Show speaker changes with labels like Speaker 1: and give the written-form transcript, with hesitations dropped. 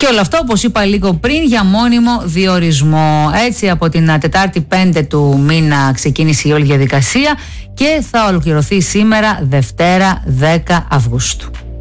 Speaker 1: Και όλο αυτό, όπως είπα λίγο πριν, για μόνιμο διορισμό. Έτσι, από την Τετάρτη 5 του μήνα ξεκίνησε η όλη διαδικασία και θα ολοκληρωθεί σήμερα, Δευτέρα 10 Αυγούστου.